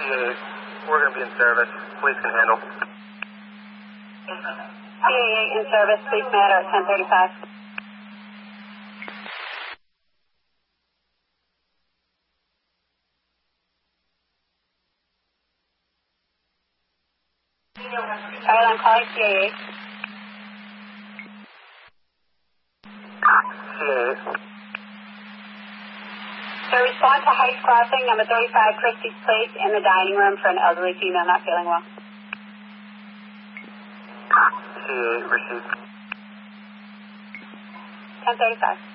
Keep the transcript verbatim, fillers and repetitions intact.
eight, we're going to be in service. Police can handle. C A eight in service. Police matter at ten thirty-five. All right, I'm calling C A eight. C A eight. So respond to Heights Crossing, number thirty-five, Christie's Place, in the dining room for an elderly female not feeling well. C A eight, received. ten thirty-five.